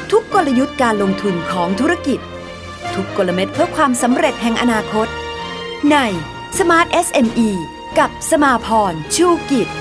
ทุกกลยุทธ์การลงทุนของธุรกิจทุกกลเม็ดเพื่อความสำเร็จแห่งอนาคตใน Smart SME กับสมาพร ชูกิจ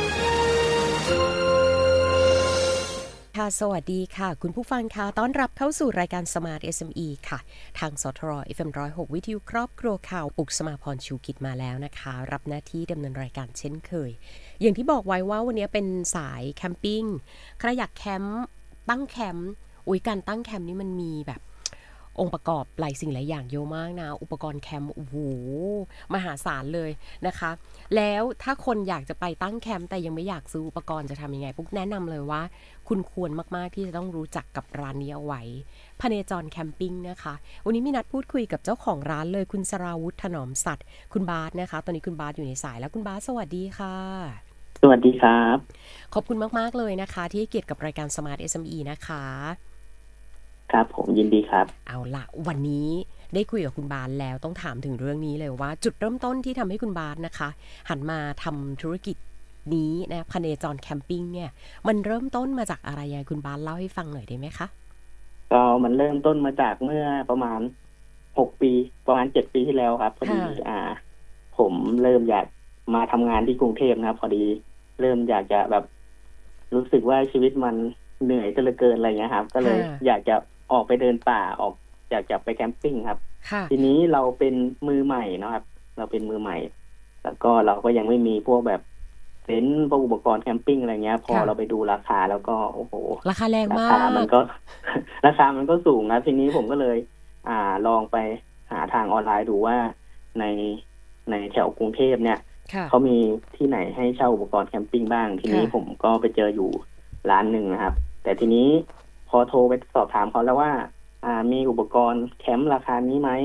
ค่ะสวัสดีค่ะคุณผู้ฟังค่ะต้อนรับเข้าสู่รายการ Smart SME ค่ะทางสทร FM 106 วิทยุครอบครัวข่าวปุกสมาพรชูกิจมาแล้วนะคะรับหน้าที่ดำเนินรายการเช่นเคยอย่างที่บอกไว้ว่าวันนี้เป็นสายแคมปิ้งใครอยากแคมป์ตั้งแคมป์การตั้งแคมป์นี่มันมีแบบองค์ประกอบหลายสิ่งหลายอย่างเยอะมากนะอุปกรณ์แคมป์โอ้โหมหาศาลเลยนะคะแล้วถ้าคนอยากจะไปตั้งแคมป์แต่ยังไม่อยากซื้ออุปกรณ์จะทำยังไงปุ๊กแนะนำเลยว่าคุณควรมากๆที่จะต้องรู้จักกับร้านนี้เอาไว้พเนจรแคมปิ้งนะคะวันนี้มีนัดพูดคุยกับเจ้าของร้านเลยคุณสราวุฒิถนอมสัตย์คุณบาสนะคะตอนนี้คุณบาสอยู่ในสายแล้วคุณบาสสวัสดีค่ะสวัสดีครับขอบคุณมากๆเลยนะคะที่ให้เกียรติกับรายการ Smart SME นะคะครับผมยินดีครับเอาละวันนี้ได้คุยกับคุณบาสแล้วต้องถามถึงเรื่องนี้เลยว่าจุดเริ่มต้นที่ทำให้คุณบาสนะคะหันมาทำธุรกิจนี้นะพเนจรแคมปิ้งเนี่ยมันเริ่มต้นมาจากอะไรยังไงคุณบาสเล่าให้ฟังหน่อยได้ไหมคะก็มันเริ่มต้นมาจากเมื่อประมาณ6 ปีประมาณ7 ปีที่แล้วครับพอดีผมเริ่มอยากมาทำงานที่กรุงเทพนะครับพอดีเริ่มอยากจะแบบรู้สึกว่าชีวิตมันเหนื่อยเหลือเกินอะไรเงี้ยครับก็เลยอยากจะออกไปเดินป่าอยากจะไปแคมปิ้งครับทีนี้เราเป็นมือใหม่นะครับเราเป็นมือใหม่แล้วก็เราก็ยังไม่มีพวกแบบเต็นท์พวกอุปกรณ์แคมปิ้งอะไรเงี้ยพอเราไปดูราคาแล้วก็โอ้โหราคาแรงมากราคามันก็สูงนะทีนี้ผมก็เลยลองไปหาทางออนไลน์ดูว่าในแถวกรุงเทพเนี่ยเขามีที่ไหนให้เช่าอุปกรณ์แคมปิ้งบ้างทีนี้ผมก็ไปเจออยู่ร้านหนึ่งนะครับแต่ทีนี้พอโทรไปสอบถามเขาแล้วว่ามีอุปกรณ์แคมป์ราคานี้ไหม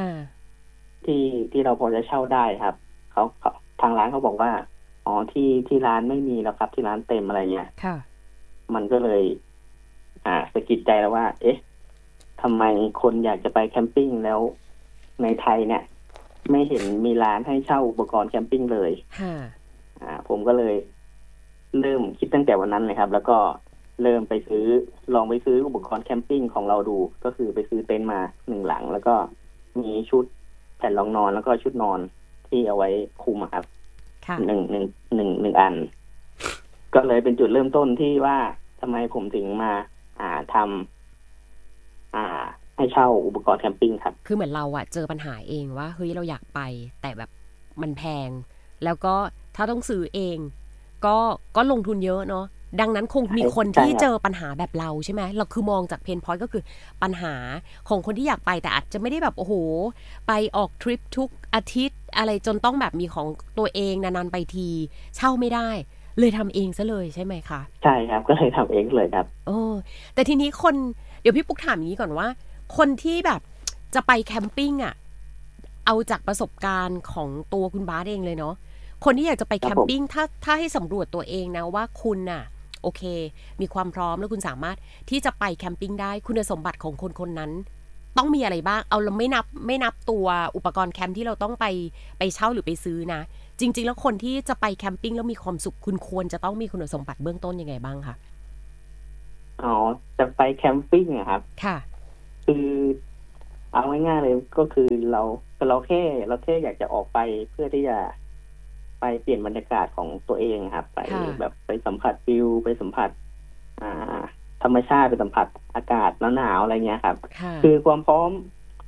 ที่เราพอจะเช่าได้ครับเขาทางร้านเขาบอกว่าอ๋อที่ร้านไม่มีแล้วครับที่ร้านเต็มอะไรเงี้ยมันก็เลยสะกิดใจแล้วว่าเอ๊ะทำไมคนอยากจะไปแคมปิ้งแล้วในไทยเนี่ยไม่เห็นมีร้านให้เช่าอุปกรณ์แคมปิ้งเลยผมก็เลยเริ่มคิดตั้งแต่วันนั้นเลยครับแล้วก็เริ่มลองไปซื้ออุปกรณ์แคมปิ้งของเราดูก็คือไปซื้อเต็นท์มา1 หลังแล้วก็มีชุดแผ่นรองนอนแล้วก็ชุดนอนที่เอาไว้คุมครับหนึ่งอันก็เลยเป็นจุดเริ่มต้นที่ว่าทำไมผมถึงมาทำให้เช่าอุปกรณ์แคมปิ้งครับคือเหมือนเราเจอปัญหาเองว่าเฮ้ยเราอยากไปแต่แบบมันแพงแล้วก็ถ้าต้องซื้อเองก็ลงทุนเยอะเนาะดังนั้นคงมีคนที่เจอปัญหาแบบเราใช่ไหมเราคือมองจากเพนพอยต์ก็คือปัญหาของคนที่อยากไปแต่อาจจะไม่ได้แบบโอ้โหไปออกทริปทุกอาทิตย์อะไรจนต้องแบบมีของตัวเองนานๆไปทีเช่าไม่ได้เลยทำเองซะเลยใช่ไหมคะใช่ครับก็เลยทำเองเลยครับแต่ทีนี้เดี๋ยวพี่ปุ๊กถามอย่างนี้ก่อนว่าคนที่แบบจะไปแคมปิ้งเอาจากประสบการณ์ของตัวคุณบาสเองเลยเนาะคนที่อยากจะไปแคมปิ้งถ้าให้สำรวจตัวเองนะว่าคุณโอเคมีความพร้อมแล้วคุณสามารถที่จะไปแคมปิ้งได้คุณสมบัติของคนนั้นต้องมีอะไรบ้างเอาเราไม่นับตัวอุปกรณ์แคมป์ที่เราต้องไปเช่าหรือไปซื้อนะจริงๆแล้วคนที่จะไปแคมปิ้งแล้วมีความสุขคุณควรจะต้องมีคุณสมบัติเบื้องต้นยังไงบ้างคะจะไปแคมปิ้งครับค่ะคือเอาง่ายๆเลยก็คือเราแค่อยากจะออกไปเพื่อที่จะไปเปลี่ยนบรรยากาศของตัวเองครับไปแบบไปสัมผัสวิวไปสัมผัสธรรมชาติไปสัมผัสอากาศหนาวๆอะไรเงี้ยครับคือความพร้อม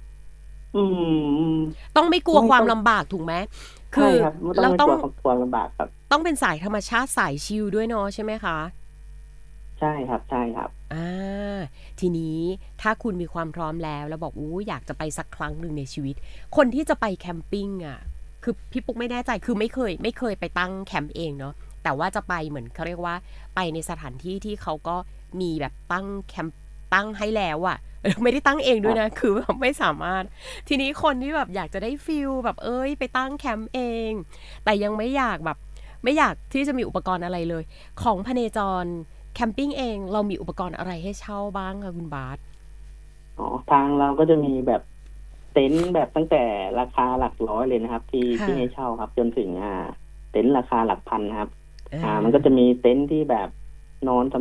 ต้องไม่กลัวความลำบากถูกไหมคือเราต้องความลำบากครับต้องเป็นสายธรรมชาติสายชิลด้วยเนาะใช่ไหมคะใช่ครับใช่ครับทีนี้ถ้าคุณมีความพร้อมแล้วบอกอยากจะไปสักครั้งหนึ่งในชีวิตคนที่จะไปแคมปิ้งคือพี่ปุ๊กไม่แน่ใจคือไม่เคยไปตั้งแคมป์เองเนาะแต่ว่าจะไปเหมือนเขาเรียกว่าไปในสถานที่ที่เขาก็มีแบบตั้งแคมป์ตั้งให้แล้วไม่ได้ตั้งเองด้วยนะคือแบบไม่สามารถทีนี้คนที่แบบอยากจะได้ฟีลแบบไปตั้งแคมป์เองแต่ยังไม่อยากที่จะมีอุปกรณ์อะไรเลยของพเนจรแคมปิ้งเองเรามีอุปกรณ์อะไรให้เช่าบ้างคะคุณบาสทางเราก็จะมีแบบเต็นท์แบบตั้งแต่ราคาหลักร้อยเลยนะครับที่ให้เช่าครับจนถึงเต็นท์ราคาหลักพันครับมันก็จะมีเต็นท์ที่แบบนอนสำหรับ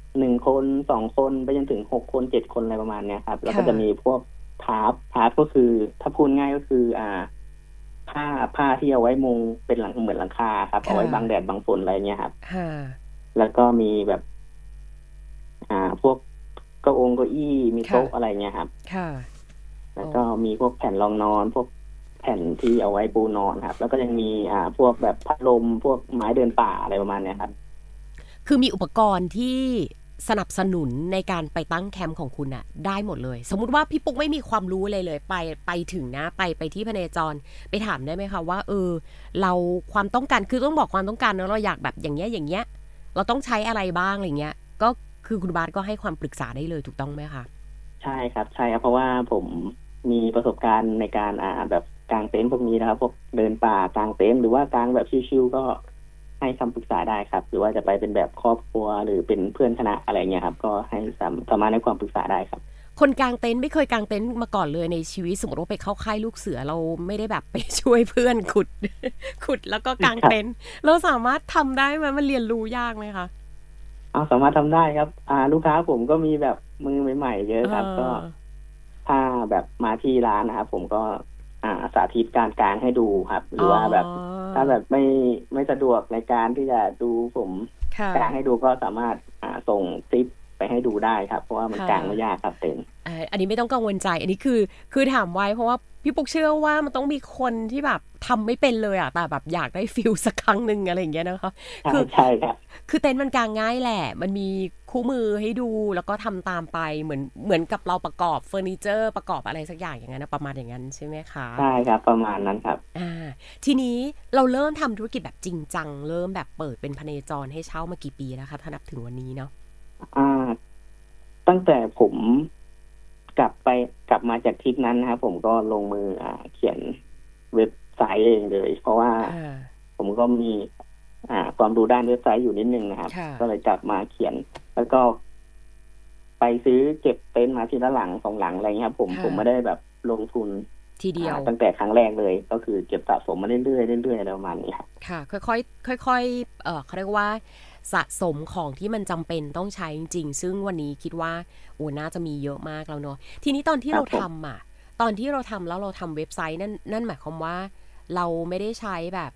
1 คน 2 คนไปจนถึง6 คน 7 คนอะไรประมาณเนี้ยครับแล้วก็ค่ะจะมีพวกทาร์ปก็คือถ้าพูดง่ายก็คือผ้าที่เอาไว้มุงเป็นหลังเหมือนหลังคาครับเอาค่ะไว้บังแดดบังฝนอะไรเงี้ยครับค่ะแล้วก็มีแบบพวกเก้าอี้มีค่ะโต๊ะอะไรเงี้ยครับค่ะแล้วโอ้ก็มีพวกแผ่นรองนอนพวกแผ่นที่เอาไว้ปูนอนครับแล้วก็ยังมีพวกแบบพัดลมพวกไม้เดินป่าอะไรประมาณเนี้ยครับคือมีอุปกรณ์ที่สนับสนุนในการไปตั้งแคมป์ของคุณอะได้หมดเลยสมมุติว่าพี่ปุ๊กไม่มีความรู้เลยไปถึงนะไปที่พเนจรไปถามได้ไหมคะว่าเราความต้องการคือต้องบอกความต้องการเนอะเราอยากแบบอย่างเงี้ยเราต้องใช้อะไรบ้างอะไรเงี้ยก็คือคุณบาสก็ให้ความปรึกษาได้เลยถูกต้องไหมคะใช่ครับใช่ครับเพราะว่าผมมีประสบการณ์ในการแบบกางเต็นท์พวกนี้นะครับพวกเดินป่ากางเต็นท์หรือว่ากางแบบชิวๆก็ให้คำปรึกษาได้ครับหรือว่าจะไปเป็นแบบครอบครัวหรือเป็นเพื่อนคณะอะไรเงี้ยครับก็ให้สามารถให้ความปรึกษาได้ครับคนกางเต็นท์ไม่เคยกางเต็นท์มาก่อนเลยในชีวิตสมมติว่าไปเข้าค่ายลูกเสือเราไม่ได้แบบไปช่วยเพื่อนขุดขุดแล้วก็กางครับเต็นท์เราสามารถทำได้ไหมมันเรียนรู้ยากไหมคะเอาสามารถทำได้ครับลูกค้าผมก็มีแบบมือใหม่ๆเยเออะครับก็อถ้าแบบมาที่ร้านนะครับผมก็สาธิตการกางให้ดูครับหอ๋อรือว่าแบบถ้าแบบไม่สะดวกในการที่จะดูผมค่ะกางให้ดูก็สามารถส่งคลิปไปให้ดูได้ครับเพราะว่ามันค่ะกางไม่ยากครับเต็นท์อันนี้ไม่ต้องกังวลใจอันนี้คือถามไว้เพราะว่าพี่ปุ๊กเชื่อว่ามันต้องมีคนที่แบบทำไม่เป็นเลยอะแต่แบบอยากได้ฟิลสักครั้งหนึ่งอะไรอย่างเงี้ยนะคะใช่คือใช่ครับคือเต็นท์มันกางง่ายแหละมันมีคู่มือให้ดูแล้วก็ทำตามไปเหมือนกับเราประกอบเฟอร์นิเจอร์ประกอบอะไรสักอย่างอย่างนั้นนะประมาณอย่างนั้นใช่ไหมคะใช่ครับประมาณนั้นครับทีนี้เราเริ่มทำธุรกิจแบบจริงจังเริ่มแบบเปิดเป็นพเนจรให้เช่ามากี่ปีแล้วคะถ้านับถึงวันนี้เนาะอ่าตั้งแต่ผมกลับมาจากทริปนั้นนะครับผมก็ลงมือเขียนเว็บไซต์เองเลยเพราะว่าค่ะผมก็มีความรู้ด้านเว็บไซต์อยู่นิดนึงนะครับค่ะก็เลยกลับมาเขียนแล้วก็ไปซื้อเก็บเต็นท์มาทีละหลัง2 หลังอะไรเงี้ยครับผมไม่ได้แบบลงทุนทีเดียวตั้งแต่ครั้งแรกเลยก็คือเก็บสะสมมาเรื่อยๆเรื่อยๆอะไรประมาณนี้ครับค่ะค่อยๆเขาเรียกว่าสะสมของที่มันจำเป็นต้องใช้จริงๆซึ่งวันนี้คิดว่าน่าจะมีเยอะมากแล้วเนาะทีนี้ตอนที่เราครับผมทำตอนที่เราทำแล้วเราทำเว็บไซต์นั่นหมายความว่าเราไม่ได้ใช้แบบ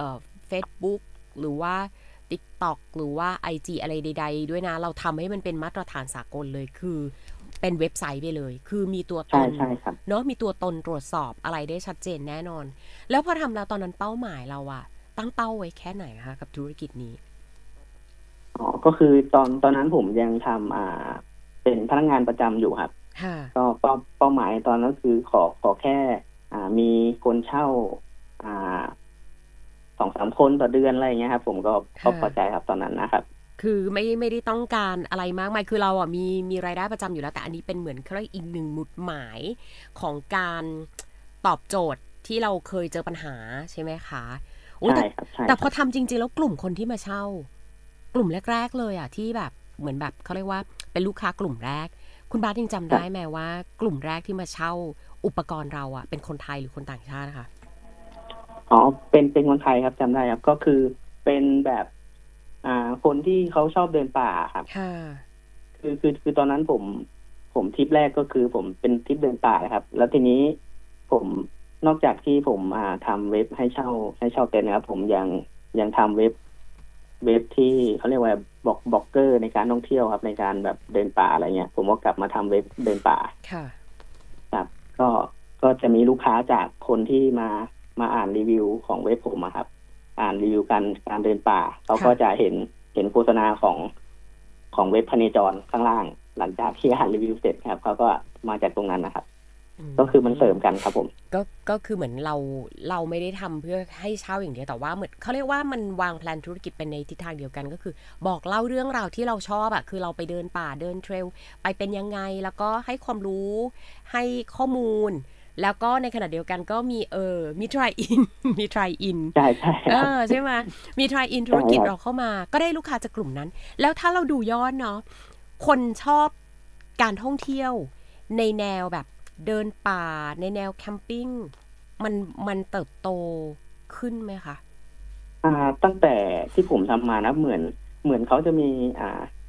Facebook หรือว่า TikTok หรือว่า IG อะไรใดๆด้วยนะเราทำให้มันเป็นมาตรฐานสากลเลยคือเป็นเว็บไซต์ไปเลยคือมีตัวตใช่นใช่ครับเนาะมีตัวตนตรวจสอบอะไรได้ชัดเจนแน่นอนแล้วพอทำแล้วตอนนั้นเป้าหมายเราตั้งเป้าไว้แค่ไหนคะกับธุรกิจนี้ก็คือตอนนั้นผมยังทำเป็นพนักงานประจำอยู่ครับค่ะก็เป้าหมายตอนนั้นคือขอแค่มีคนเช่าอ่า2-3 คนต่อเดือนอะไรเงี้ยครับผมก็พอใจค่ะครับตอนนั้นนะครับคือไม่ได้ต้องการอะไรมากมายคือเรามีรายได้ประจำอยู่แล้วแต่อันนี้เป็นเหมือนอีกหนึ่งหมุดหมายของการตอบโจทย์ที่เราเคยเจอปัญหาใช่ไหมคะโอ้ใช่แต่ครับใช่แต่พครับอทำจริงๆแล้วกลุ่มคนที่มาเช่ากลุ่มแรกๆเลยที่แบบเหมือนแบบเขาเรียกว่าเป็นลูกค้ากลุ่มแรกคุณบาสยังจำได้ไหมว่ากลุ่มแรกที่มาเช่าอุปกรณ์เราเป็นคนไทยหรือคนต่างชาตินะคะอ๋อเป็นคนไทยครับจำได้ครับก็คือเป็นแบบคนที่เขาชอบเดินป่าครับค่ะคือตอนนั้นผมทริปแรกก็คือผมเป็นทริปเดินป่าครับแล้วทีนี้ผมนอกจากที่ผมทำเว็บให้เช่าเต็นท์นะครับผมยังทำเว็บที่เขาเรียกว่าบล็อกเกอร์ในการท่องเที่ยวครับในการแบบเดินป่าอะไรเงี้ยผมก็กลับมาทำเว็บเดินป่าค่ะครับก็ก็จะมีลูกค้าจากคนที่มาอ่านรีวิวของเว็บผมอะครับอ่านรีวิวการเดินป่าเขาก็ค่ะจะเห็นโฆษณาของเว็บพเนจรข้างล่างหลังจากที่อ่านรีวิวเสร็จครับเขาก็มาจากตรงนั้นนะครับก็คือมันเสริมกันครับผมก็คือเหมือนเราไม่ได้ทำเพื่อให้เช่าอย่างเดียวแต่ว่าเหมือนเขาเรียกว่ามันวางแผนธุรกิจเป็นในทิศทางเดียวกันก็คือบอกเล่าเรื่องราวที่เราชอบคือเราไปเดินป่าเดินเทรลไปเป็นยังไงแล้วก็ให้ความรู้ให้ข้อมูลแล้วก็ในขณะเดียวกันก็มี try in มี try in ใช่ใช่ครับใช่ไหมมี try in ธุใช่รกิจครับเราเข้ามาก็ได้ลูกค้าจากกลุ่มนั้นแล้วถ้าเราดูยอดเนาะคนชอบการท่องเที่ยวในแนวแบบเดินป่าในแนวแคมปิ้งมันเติบโตขึ้นไหมคะตั้งแต่ที่ผมทำมานะเหมือนเขาจะมี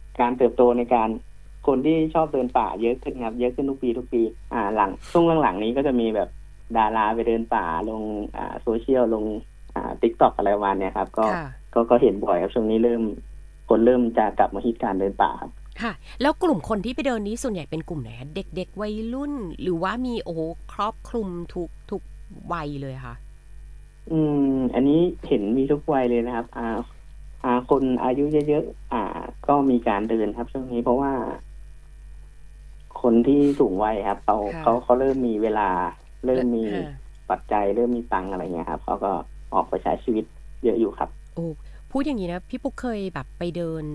การเติบโตในการคนที่ชอบเดินป่าเยอะขึ้นครับเยอะขึ้นทุกปีหลังช่วงหลังๆนี้ก็จะมีแบบดาราไปเดินป่าลงโซเชียลลงTikTok อะไรประมาณเนี้ยครับก็เห็นบ่อยครับช่วงนี้คนเริ่มจะกลับมาฮิตการเดินป่าครับค่ะแล้วกลุ่มคนที่ไปเดินนี้ส่วนใหญ่เป็นกลุ่มไหนคะเด็กๆวัยรุ่นหรือว่ามีโอ้โหครอบคลุมทุกวัยเลยค่ะอันนี้เห็นมีทุกวัยเลยนะครับคนอายุเยอะๆก็มีการเดินครับช่วงนี้เพราะว่าคนที่สูงวัยครับเขาเริ่มมีเวลาเริ่มมีปัจจัยเริ่มมีตังอะไรเงี้ยครับเขาก็ออกไปใช้ชีวิตเยอะอยู่ครับโอ้พูดอย่างนี้นะพี่ปุ๊กเคยแบบไปเดิน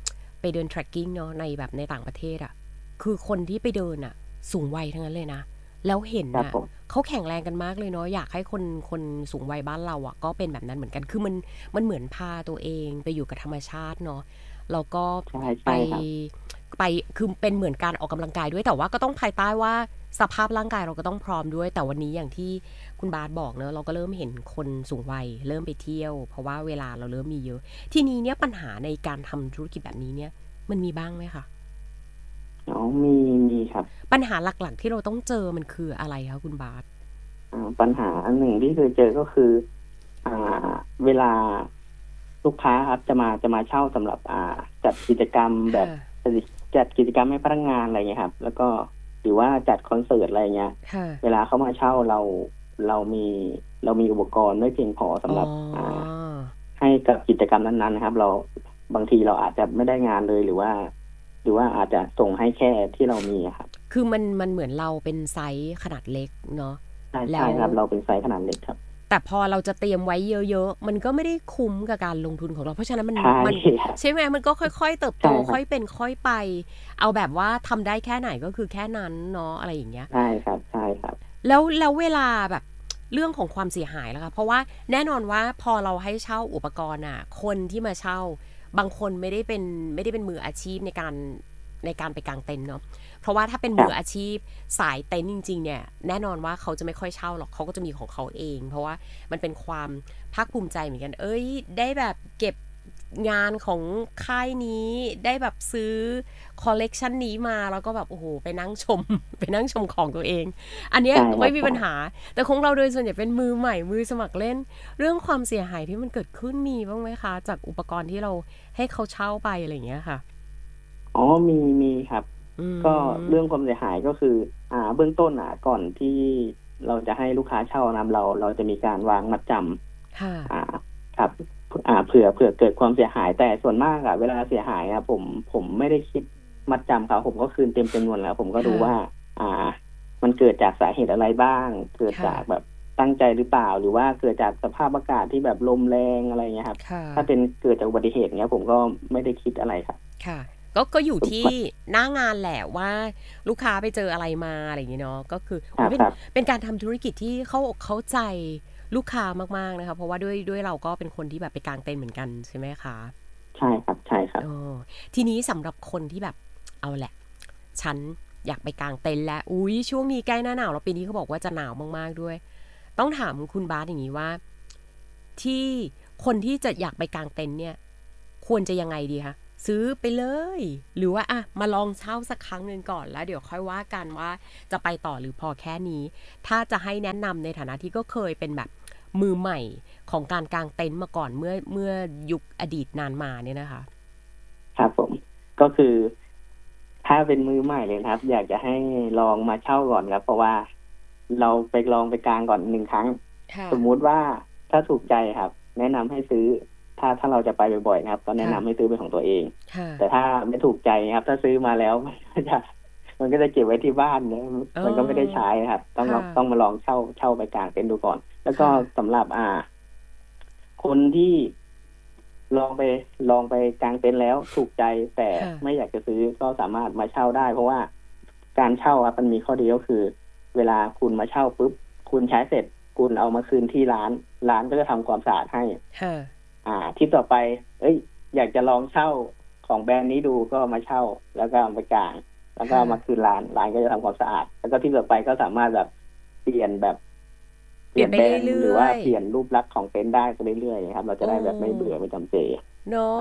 trekking เนาะในแบบในต่างประเทศอ่ะคือคนที่ไปเดินอ่ะสูงวัยทั้งนั้นเลยนะแล้วเห็นอ่ะเขาแข็งแรงกันมากเลยเนาะอยากให้คนสูงวัยบ้านเราอ่ะก็เป็นแบบนั้นเหมือนกันคือมันเหมือนพาตัวเองไปอยู่กับธรรมชาติเนาะแล้วก็ไปคือเป็นเหมือนการออกกำลังกายด้วยแต่ว่าก็ต้องภายใต้ว่าสภาพร่างกายเราก็ต้องพร้อมด้วยแต่วันนี้อย่างที่คุณบาสบอกเนอะเราก็เริ่มเห็นคนสูงวัยเริ่มไปเที่ยวเพราะว่าเวลาเราเริ่มมีเยอะทีนี้เนี่ยปัญหาในการทำธุรกิจแบบนี้เนี่ยมันมีบ้างไหมคะมีครับปัญหาหลักๆที่เราต้องเจอมันคืออะไรคะคุณบาสปัญหาอันหนึ่งที่เคยเจอก็คือเวลาลูกค้าครับจะมาเช่าสำหรับจัดกิจกรรมแบบจัดกิจกรรมให้พนักงานอะไรเงี้ยครับแล้วก็หรือว่าจัดคอนเสิร์ตอะไรเงี้ยเวลาเขามาเช่าเรามีอุปกรณ์ไม่เพียงพอสำหรับให้กับกิจกรรมนั้นๆนะครับเราบางทีเราอาจจะไม่ได้งานเลยหรือว่าอาจจะส่งให้แค่ที่เรามีครับคือมันเหมือนเราเป็นไซส์ขนาดเล็กเนาะใช่ครับเราเป็นไซส์ขนาดเล็กครับแต่พอเราจะเตรียมไว้เยอะๆมันก็ไม่ได้คุ้มกับการลงทุนของเราเพราะฉะนั้นมันใช่ไหมมันก็ค่อยๆเติบโตค่อยเป็นค่อยไปเอาแบบว่าทำได้แค่ไหนก็คือแค่นั้นเนาะอะไรอย่างเงี้ยใช่ครับแล้วเวลาแบบเรื่องของความเสียหายแล้วค่ะเพราะว่าแน่นอนว่าพอเราให้เช่าอุปกรณ์อ่ะคนที่มาเช่าบางคนไม่ได้เป็นมืออาชีพในการไปกางเต็นท์เนาะเพราะว่าถ้าเป็นมืออาชีพสายเต็นท์จริงๆเนี่ยแน่นอนว่าเขาจะไม่ค่อยเช่าหรอกเขาก็จะมีของเขาเองเพราะว่ามันเป็นความภาคภูมิใจเหมือนกันได้แบบเก็บงานของค่ายนี้ได้แบบซื้อคอลเลกชันนี้มาแล้วก็แบบโอ้โหไปนั่งชมของตัวเองอันนี้ไม่มีปัญหาแต่ของเราโดยส่วนใหญ่เป็นมือใหม่มือสมัครเล่นเรื่องความเสียหายที่มันเกิดขึ้นมีบ้างไหมคะจากอุปกรณ์ที่เราให้เขาเช่าไปอะไรอย่างเงี้ยค่ะมีครับก็เรื่องความเสียหายก็คือเบื้องต้นก่อนที่เราจะให้ลูกค้าเช่านำเราจะมีการวางมัดจำครับเผื่อเกิดความเสียหายแต่ส่วนมากเวลาเสียหายผมไม่ได้คิดมัดจำเขาผมก็คืนเต็มจำนวนแล้วผมก็ดูว่ามันเกิดจากสาเหตุอะไรบ้างเกิดจากแบบตั้งใจหรือเปล่าหรือว่าเกิดจากสภาพอากาศที่แบบลมแรงอะไรเงี้ยครับถ้าเป็นเกิดจากอุบัติเหตุเงี้ยผมก็ไม่ได้คิดอะไรครับค่ะก็อยู่ที่หน้างานแหละว่าลูกค้าไปเจออะไรมาอะไรอย่างเงี้เนาะก็คือเป็นการทำธุรกิจที่เข้าใจลูกค้ามากๆนะคะเพราะว่าด้วยเราก็เป็นคนที่แบบไปกางเต็นท์เหมือนกันใช่ไหมคะใช่ครับทีนี้สำหรับคนที่แบบเอาแหละฉันอยากไปกางเต็นท์แล้วช่วงนี้ใกล้หน้าหนาวแล้วปีนี้เขาบอกว่าจะหนาวมากๆด้วยต้องถามคุณบาสอย่างนี้ว่าที่คนที่จะอยากไปกางเต็นท์เนี่ยควรจะยังไงดีคะซื้อไปเลยหรือว่ามาลองเช่าสักครั้งหนึ่งก่อนแล้วเดี๋ยวค่อยว่ากันว่าจะไปต่อหรือพอแค่นี้ถ้าจะให้แนะนำในฐานะที่ก็เคยเป็นแบบมือใหม่ของการกางเต็นท์มาก่อนเมื่อยุคอดีตนานมาเนี่ยนะคะครับผมก็คือถ้าเป็นมือใหม่เลยครับอยากจะให้ลองมาเช่าก่อนครับเพราะว่าเราไปลองไปกางก่อน1 ครั้งสมมุติว่าถ้าถูกใจครับแนะนำให้ซื้อถ้าเราจะไปบ่อยๆครับก็แนะนำให้ซื้อเป็นของตัวเองแต่ถ้าไม่ถูกใจครับถ้าซื้อมาแล้วมันก็จะเก็บไว้ที่บ้านเนี่ยมันก็ไม่ได้ใช้ครับต้องมาลองเช่าไปกางเต็นท์ดูก่อนแล้วก็สำหรับคนที่ลองไปกางเต็นท์แล้วถูกใจแต่ไม่อยากจะซื้อก็สามารถมาเช่าได้เพราะว่าการเช่ามันมีข้อดีก็คือเวลาคุณมาเช่าปุ๊บคุณใช้เสร็จคุณเอามาคืนที่ร้านก็จะทำความสะอาดให้ที่ต่อไปอยากจะลองเช่าของแบรนด์นี้ดูก็มาเช่าแล้วก็ไปกางแล้วก็มาคืนร้านก็จะทำความสะอาดแล้วก็ที่ต่อไปก็สามารถแบบเปลี่ยนแบรนด์หรือว่าเปลี่ยนรูปลักษณ์ของเต็นท์ได้ไปเรื่อยๆครับเราจะได้แบบไม่เบื่อไม่จำเจเนาะ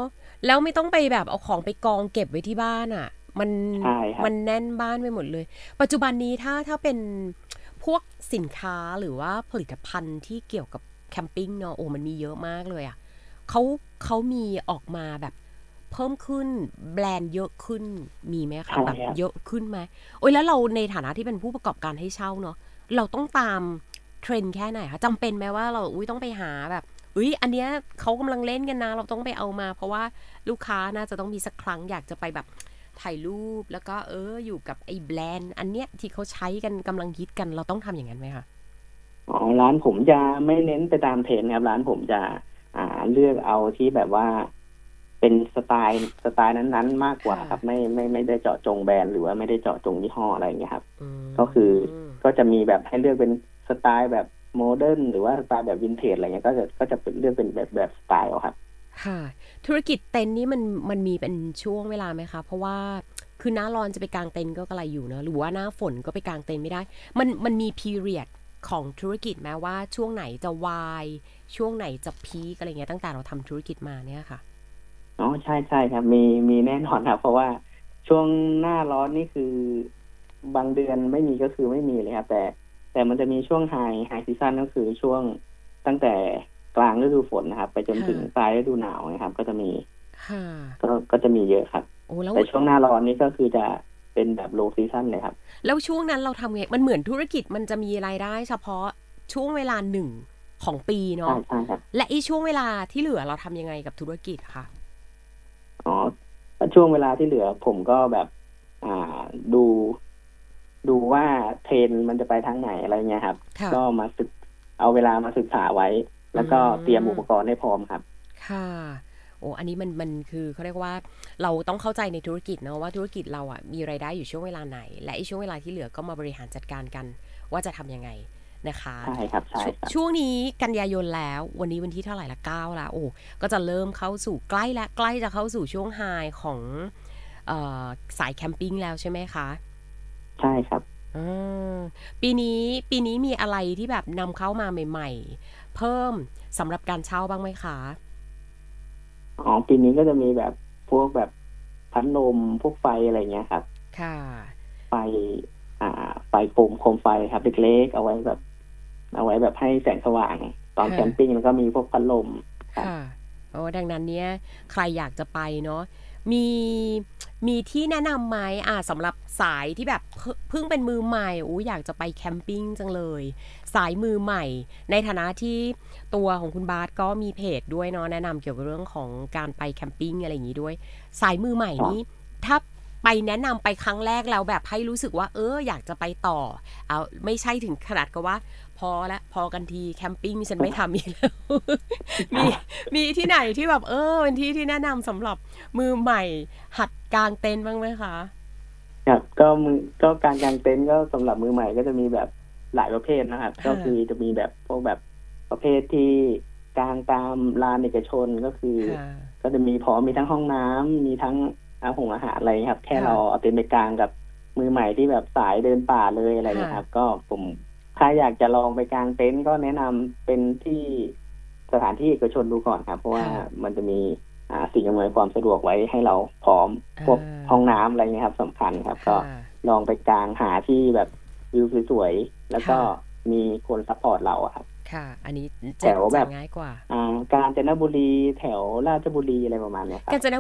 แล้วไม่ต้องไปแบบเอาของไปกองเก็บไว้ที่บ้านอ่ะมันใช่ครับมันแน่นบ้านไปหมดเลยปัจจุบันนี้ถ้าเป็นพวกสินค้าหรือว่าผลิตภัณฑ์ที่เกี่ยวกับแคมปิ้งเนาะโอ้มันมีเยอะมากเลยอ่ะเขาเขามีออกมาแบบเพิ่มขึ้นแบรนด์เยอะขึ้นมีไหมคะใช่แบบครับเยอะขึ้นไหมโอ้ยแล้วเราในฐานะที่เป็นผู้ประกอบการให้เช่าเนาะเราต้องตามเทรนด์แค่ไหนคะจำเป็นไหมว่าเราต้องไปหาแบบอันเนี้ยเขากำลังเล่นกันนะเราต้องไปเอามาเพราะว่าลูกค้าน่าจะต้องมีสักครั้งอยากจะไปแบบถ่ายรูปแล้วก็อยู่กับไอ้แบรนด์อันเนี้ยที่เขาใช้กันกำลังฮิตกันเราต้องทำอย่างนั้นไหมคะอ๋อร้านผมจะไม่เน้นไปตามเทรนด์ครับร้านผมจะเลือกเอาที่แบบว่าเป็นสไตล์นั้นๆมากกว่าครับไม่ได้เจาะจงแบรนด์หรือว่าไม่ได้เจาะจงยี่ห้ออะไรอย่างเงี้ยครับก็คือก็จะมีแบบให้เลือกเป็นสไตล์แบบโมเดิร์นหรือว่าสไตล์แบบวินเทจอะไรเงี้ยก็จะเป็นเลือกเป็นแบบสไตล์เอาครับค่ะธุรกิจเต็นท์นี่มันมีเป็นช่วงเวลาไหมคะเพราะว่าคือหน้าร้อนจะไปกางเต็นท์ก็กระไรอยู่เนอะหรือว่าหน้าฝนก็ไปกางเต็นท์ไม่ได้มันมี period ของธุรกิจแม้ว่าช่วงไหนจะวายช่วงไหนจะพีคอะไรเงี้ยตั้งแต่เราทำธุรกิจมาเนี่ยค่ะอ๋อใช่ครับมีแน่นอนครับเพราะว่าช่วงหน้าร้อนนี่คือบางเดือนไม่มีก็คือไม่มีเลยครับแต่มันจะมีช่วงไฮซีซั่นก็คือช่วงตั้งแต่กลางฤดูฝนนะครับไปจนถึงปลายฤดูหนาวนะครับก็จะมีค่ะก็จะมีเยอะครับโอ้แล้วแต่ช่วงหน้าร้อนนี่ก็คือจะเป็นแบบโลซีซั่นเลยครับแล้วช่วงนั้นเราทำไงมันเหมือนธุรกิจมันจะมีรายได้เฉพาะช่วงเวลาหนึ่งของปีเนาะใช่ครับและไอ้ช่วงเวลาที่เหลือเราทำยังไงกับธุรกิจคะอ๋อช่วงเวลาที่เหลือผมก็แบบดูดูว่าเทรนด์มันจะไปทางไหนอะไรเงี้ยครับค่ะก็เอาเวลามาศึกษาไว้แล้วก็เตรียมอุปกรณ์ให้พร้อมครับค่ะโอ้อันนี้มันคือเขาเรียกว่าเราต้องเข้าใจในธุรกิจเนาะว่าธุรกิจเราอ่ะมีรายได้อยู่ช่วงเวลาไหนและไอ้ช่วงเวลาที่เหลือก็มาบริหารจัดการกันว่าจะทำยังไงนะคะใช่ครับใช่ครับช่วงนี้กันยายนแล้ววันนี้วันที่เท่าไหร่ละ9แล้วโอ้ก็จะเริ่มเข้าสู่ใกล้และใกล้จะเข้าสู่ช่วงไฮของเอ่อสายแคมปิ้งแล้วใช่ไหมคะใช่ครับอืมปีนี้มีอะไรที่แบบนำเข้ามาใหม่ๆเพิ่มสำหรับการเช่าบ้างไหมคะอ๋อปีนี้ก็จะมีแบบพวกแบบพัดลมพวกไฟอะไรเงี้ยครับค่ะไฟไฟโคมไฟครับเล็กๆเอาไว้แบบให้แสงสว่างตอนแคมปิ้งแล้วก็มีพวกพัดลมครับค่ะโอ้ดังนั้นเนี่ยใครอยากจะไปเนาะมีมีที่แนะนำไหมสำหรับสายที่แบบเพิ่งเป็นมือใหม่อยากจะไปแคมปิ้งจังเลยสายมือใหม่ในฐานะที่ตัวของคุณบาสก็มีเพจด้วยเนาะแนะนำเกี่ยวกับเรื่องของการไปแคมปิ้งอะไรอย่างนี้ด้วยสายมือใหม่นี้ถ้าไปแนะนำไปครั้งแรกแล้วแบบให้รู้สึกว่าอยากจะไปต่อเอาไม่ใช่ถึงขนาดกับว่าพอกันทีแคมปิ้งฉันไม่ทำอีกแล้ว มีมีที่ไหนที่แบบเป็นที่ที่แนะนำสำหรับมือใหม่หัดกางเต็นท์บ้างไหมคะครับก็การกางเต็นท์ก็สำหรับมือใหม่ก็จะมีแบบหลายประเภทนะครับก็คือจะมีแบบพวกแบบประเภทที่กางตามลานเอกชนก็คือก็จะมีพร้อมมีทั้งห้องน้ำมีทั้งอาหารอะไรครับแค่เราเอาเต็นท์ไปกางกับมือใหม่ที่แบบสายเดินป่าเลยอะไรนะครับก็ผมถ้าอยากจะลองไปกางเต็นท์ก็แนะนำเป็นที่สถานที่เอกชนดูก่อนครับเพราะว่ามันจะมีสิ่งอำนวยความสะดวกไว้ให้เราพร้อมพวกห้องน้ำอะไรเงี้ยครับสำคัญครับก็ลองไปกางหาที่แบบวิวสวยๆแล้วก็มีคนซัพพอร์ตเราครับค่ะอันนี้แถวแบบง่ายกว่ากาญจนบุรีแถวราชบุรีอะไรประมาณนี้ครับกาญจน